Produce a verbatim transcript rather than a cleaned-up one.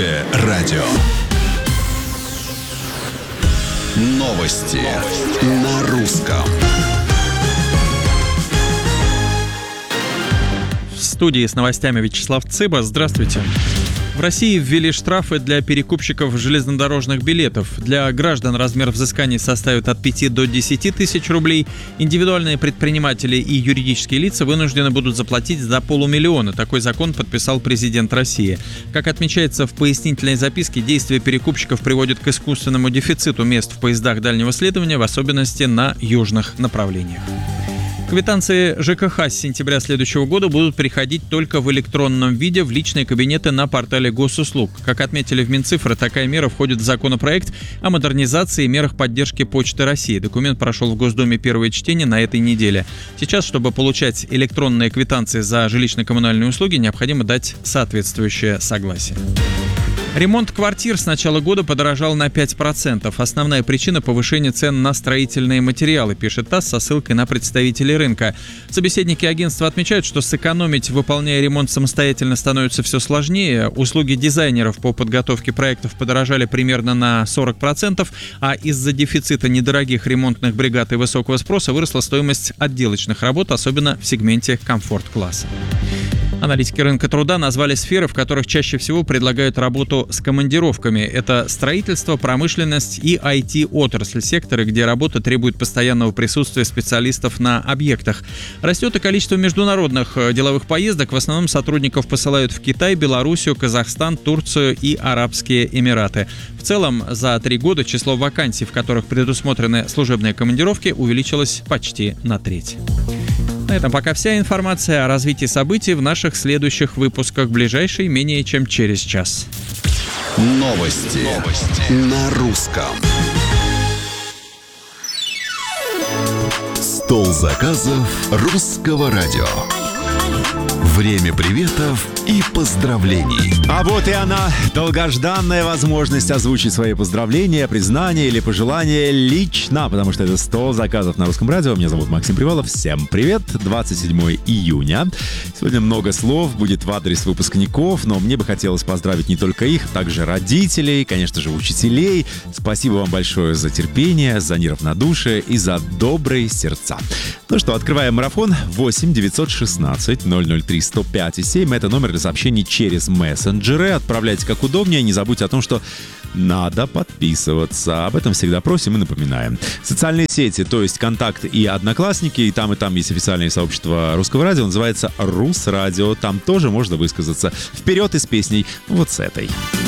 Радио. Новости на русском. В студии с новостями Вячеслав Цыба. Здравствуйте. В России ввели штрафы для перекупщиков железнодорожных билетов. Для граждан размер взысканий составит от пяти до десяти тысяч рублей. Индивидуальные предприниматели и юридические лица вынуждены будут заплатить до полумиллиона. Такой закон подписал президент России. Как отмечается в пояснительной записке, действия перекупщиков приводят к искусственному дефициту мест в поездах дальнего следования, в особенности на южных направлениях. Квитанции ЖКХ с сентября следующего года будут приходить только в электронном виде в личные кабинеты на портале госуслуг. Как отметили в Минцифры, такая мера входит в законопроект о модернизации и мерах поддержки Почты России. Документ прошел в Госдуме первое чтение на этой неделе. Сейчас, чтобы получать электронные квитанции за жилищно-коммунальные услуги, необходимо дать соответствующее согласие. Ремонт квартир с начала года подорожал на пять процентов. Основная причина – повышения цен на строительные материалы, пишет ТАСС со ссылкой на представителей рынка. Собеседники агентства отмечают, что сэкономить, выполняя ремонт самостоятельно, становится все сложнее. Услуги дизайнеров по подготовке проектов подорожали примерно на сорок процентов, а из-за дефицита недорогих ремонтных бригад и высокого спроса выросла стоимость отделочных работ, особенно в сегменте комфорт-класса. Аналитики рынка труда назвали сферы, в которых чаще всего предлагают работу с командировками. Это строительство, промышленность и ай ти-отрасль, секторы, где работа требует постоянного присутствия специалистов на объектах. Растет и количество международных деловых поездок. В основном сотрудников посылают в Китай, Белоруссию, Казахстан, Турцию и Арабские Эмираты. В целом, за три года число вакансий, в которых предусмотрены служебные командировки, увеличилось почти на треть. На этом пока вся информация. О развитии событий в наших следующих выпусках. Ближайший менее чем через час. Новости, Новости. на русском. Стол заказов русского радио. Время приветов и поздравлений. А вот и она, долгожданная возможность озвучить свои поздравления, признания или пожелания лично, потому что это стол заказов на русском радио. Меня зовут Максим Привалов. Всем привет. двадцать седьмое июня. Сегодня много слов будет в адрес выпускников, но мне бы хотелось поздравить не только их, а также родителей, конечно же, учителей. Спасибо вам большое за терпение, за неравнодушие и за добрые сердца. Ну что, открываем марафон. восемь девятьсот шестнадцать ноль ноль три сто пять и семь. Это номер для сообщений через мессенджеры. Отправляйте как удобнее. Не забудьте о том, что надо подписываться. Об этом всегда просим и напоминаем. Социальные сети, то есть Контакт и Одноклассники. И там, и там есть официальное сообщество Русского радио. Называется Русрадио. Там тоже можно высказаться. Вперед и с песней вот с этой.